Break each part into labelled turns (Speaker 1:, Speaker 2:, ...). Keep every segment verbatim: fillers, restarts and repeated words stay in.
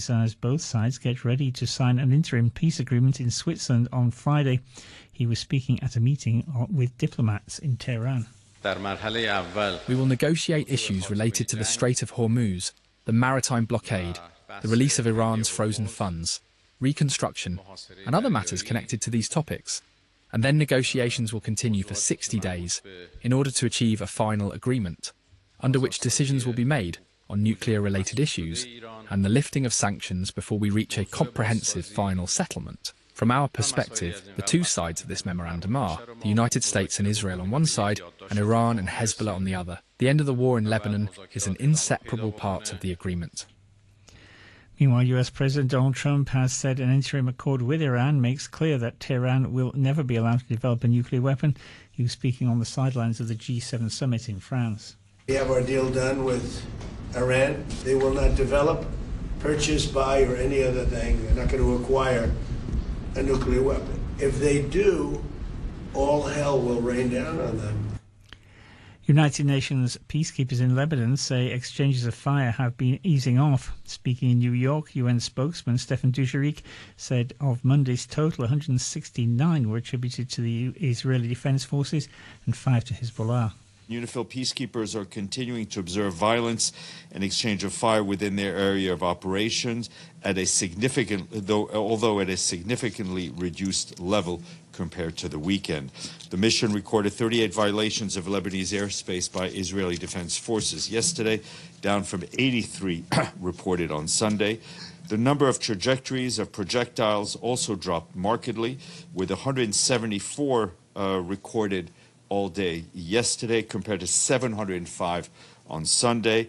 Speaker 1: this as both sides get ready to sign an interim peace agreement in Switzerland on Friday. He was speaking at a meeting with diplomats in Tehran.
Speaker 2: We will negotiate issues related to the Strait of Hormuz, the maritime blockade, the release of Iran's frozen funds, reconstruction, and other matters connected to these topics. And then negotiations will continue for sixty days in order to achieve a final agreement, under which decisions will be made on nuclear-related issues and the lifting of sanctions before we reach a comprehensive final settlement. From our perspective, the two sides of this memorandum are the United States and Israel on one side and Iran and Hezbollah on the other. The end of the war in Lebanon is an inseparable part of the agreement.
Speaker 1: Meanwhile, U S President Donald Trump has said an interim accord with Iran makes clear that Tehran will never be allowed to develop a nuclear weapon. He was speaking on the sidelines of the G seven summit in France.
Speaker 3: We have our deal done with Iran. They will not develop, purchase, buy, or any other thing. They're not going to acquire a nuclear weapon. If they do, all hell will rain down on them.
Speaker 1: United Nations peacekeepers in Lebanon say exchanges of fire have been easing off. Speaking in New York, U N spokesman Stefan Dujarric said of Monday's total, one hundred sixty-nine were attributed to the Israeli Defense Forces and five to Hezbollah.
Speaker 4: UNIFIL peacekeepers are continuing to observe violence and exchange of fire within their area of operations at a significant, though, although at a significantly reduced level compared to the weekend. The mission recorded thirty-eight violations of Lebanese airspace by Israeli Defense Forces yesterday, down from eighty-three reported on Sunday. The number of trajectories of projectiles also dropped markedly, with one hundred seventy-four uh, recorded all day yesterday compared to seven hundred five on Sunday.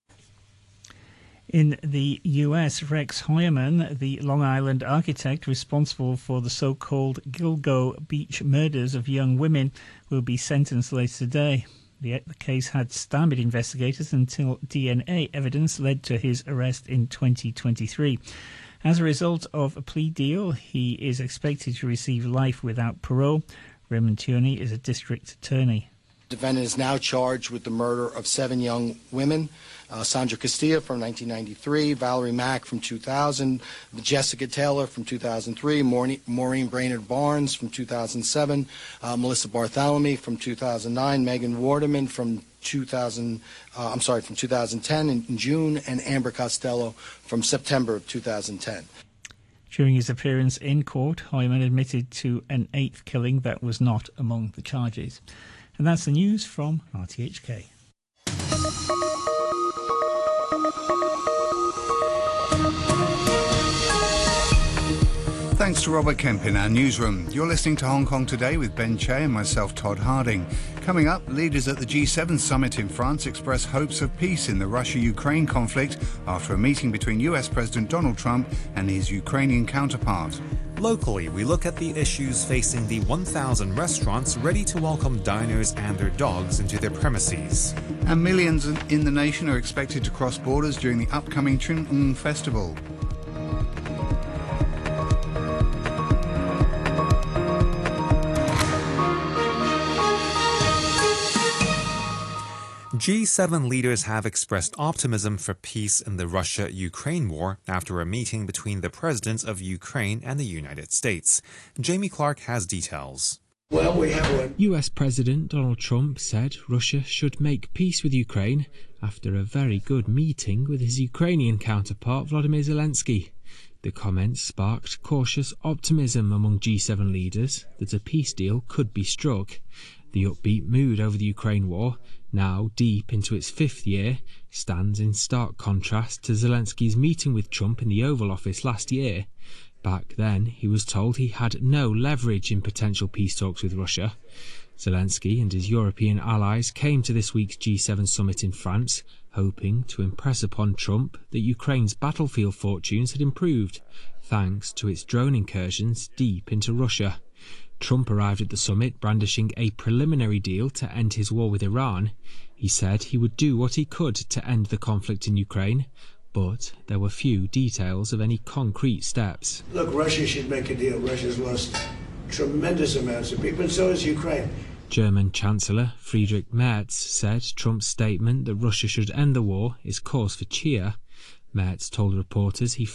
Speaker 1: In the U S, Rex Heuermann, the Long Island architect responsible for the so-called Gilgo Beach murders of young women, will be sentenced later today. The, the case had stymied investigators until D N A evidence led to his arrest in twenty twenty-three. As a result of a plea deal, he is expected to receive life without parole. Raymond Tierney is a district attorney.
Speaker 5: The defendant is now charged with the murder of seven young women. Uh, Sandra Castilla from nineteen ninety-three, Valerie Mack from two thousand, Jessica Taylor from two thousand three, Maureen, Maureen Brainerd Barnes from two thousand seven, uh, Melissa Bartholomew from two thousand nine, Megan Waterman from two thousand, uh, I'm sorry, from two thousand ten in, in June, and Amber Costello from September of two thousand ten.
Speaker 1: During his appearance in court, Heuermann admitted to an eighth killing that was not among the charges. And that's the news from R T H K.
Speaker 6: Thanks to Robert Kemp in our newsroom. You're listening to Hong Kong Today with Ben Che and myself, Todd Harding. Coming up, leaders at the G seven summit in France express hopes of peace in the Russia-Ukraine conflict after a meeting between U S President Donald Trump and his Ukrainian counterpart.
Speaker 7: Locally, we look at the issues facing the one thousand restaurants ready to welcome diners and their dogs into their premises.
Speaker 6: And millions in the nation are expected to cross borders during the upcoming Chun Ung Festival.
Speaker 7: G seven leaders have expressed optimism for peace in the Russia-Ukraine war after a meeting between the presidents of Ukraine and the United States. Jamie Clark has details.
Speaker 3: Well, we have one.
Speaker 8: U S President Donald Trump said Russia should make peace with Ukraine after a very good meeting with his Ukrainian counterpart Volodymyr Zelensky. The comments sparked cautious optimism among G seven leaders that a peace deal could be struck. The upbeat mood over the Ukraine war, now deep into its fifth year, stands in stark contrast to Zelensky's meeting with Trump in the Oval Office last year. Back then, he was told he had no leverage in potential peace talks with Russia. Zelensky and his European allies came to this week's G seven summit in France, hoping to impress upon Trump that Ukraine's battlefield fortunes had improved, thanks to its drone incursions deep into Russia. Trump arrived at the summit brandishing a preliminary deal to end his war with Iran. He said he would do what he could to end the conflict in Ukraine, but there were few details of any concrete steps.
Speaker 3: Look, Russia should make a deal. Russia's lost tremendous amounts of people, and so has Ukraine.
Speaker 8: German Chancellor Friedrich Merz said Trump's statement that Russia should end the war is cause for cheer. Merz told reporters he